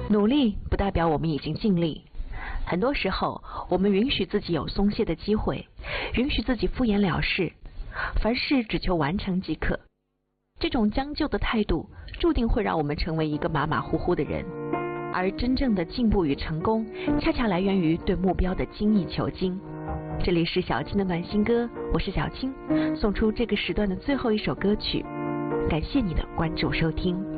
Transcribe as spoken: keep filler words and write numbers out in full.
努力不代表我们已经尽力，很多时候我们允许自己有松懈的机会，允许自己敷衍了事，凡事只求完成即可。这种将就的态度注定会让我们成为一个马马虎虎的人，而真正的进步与成功恰恰来源于对目标的精益求精。这里是小青的暖心歌，我是小青，送出这个时段的最后一首歌曲，感谢你的关注收听。